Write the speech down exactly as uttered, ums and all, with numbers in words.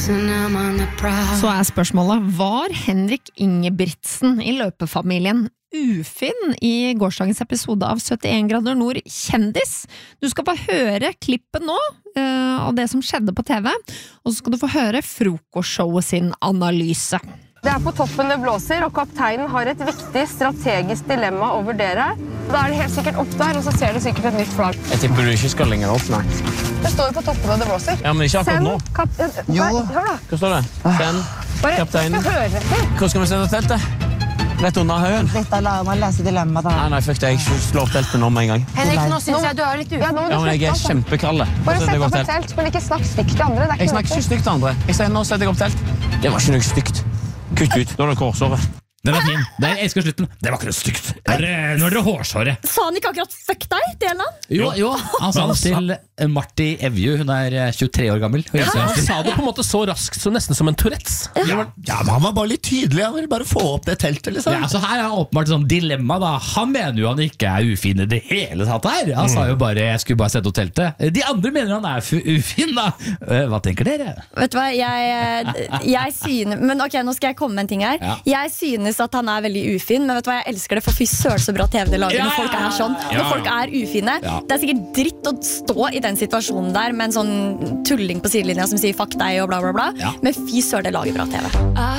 Så er spørsmålet, var Henrik Ingebrigtsen I løpefamilien ufin I gårsdagens episode av syttien grader nord kjendis? Du skal få høre klippet nå uh, av det som skjedde på TV, og så skal du få høre frokostshowet sin analyse. Det på toppen det blåser, og kapteinen har et viktig strategisk dilemma å vurdere. Da det helt sikkert opp der, og så ser du sikkert et nytt flagg. Jeg tipper du ikke skal lenger opp, nei. Det står jo på toppen og det blåser. Ja, men ikke akkurat nå. Kap jo. Hør da. Hva står det? Send kapteinen. Høre. Hvor skal vi sende teltet? Rett under høyen. Dette la meg lese dilemma da. Nei, nei, fuck det. Jeg slår opp teltet nå med en gang. Henrik, nå synes jeg du er litt ufin. Ja, ja, men jeg er kjempekralle. Bare sett opp et telt, men ikke snakk stygt til andre. Jeg snakker ikke stygt til andre. Jeg sier nå setter jeg opp telt. Det var ikke noe stygt. Kutt ut, nå er det korsåret. Den er fin. Det er, jeg elsker slutten. Det var ikke noe stygt. Nå er det hårsåret. Sa han ikke akkurat fuck deg, Delan? Jo, jo. Han sa det til Marti Evju. Hun er tjuetre år gammel. Han sa det på en måte så raskt, så nesten som en Tourettes. Ja, ja, men han var bare litt tydelig. Han ville bare få opp det teltet, liksom. Ja, så her er åpenbart et sånt dilemma da. Han mener jo han ikke er ufin I det hele tatt her. Han sa jo bare, jeg skulle bare sette opp teltet. De andre mener han er ufin da. Hva tenker dere? Vet du hva, jeg, jeg synes... Men ok, nå skal jeg komme med en ting her. Ja. Jeg synes at han er veldig ufin, men vet du hva, jeg elsker det, for fy søren så bra TV det lager ja, når folk er sånn, ja, ja. Når folk er ufine. Ja. Det er sikkert dritt å stå I den situasjonen der med en sånn tulling på sidelinja som sier fuck deg og bla bla bla, ja. Men fy søren det lager bra TV.